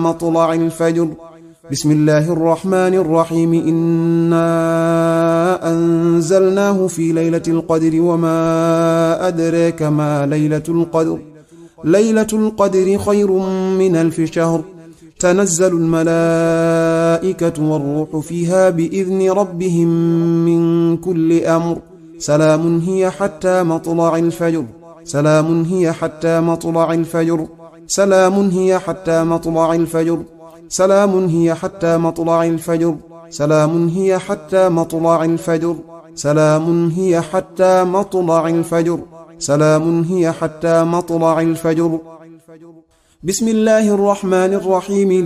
مطلع الفجر. بسم الله الرحمن الرحيم. إنا أنزلناه في ليلة القدر وما أدراك ما ليلة القدر. ليلة القدر خير من 1000 شهر. تنزل الملائكة والروح فيها بإذن ربهم من كل أمر. سلام هي حتى مطلع الفجر. سلام هي حتى مطلع الفجر. سلام هي حتى مطلع الفجر. سلام هي حتى مطلع الفجر. سلام هي حتى مطلع الفجر. سلام هي حتى مطلع الفجر. سلام هي حتى مطلع الفجر. بسم الله الرحمن الرحيم.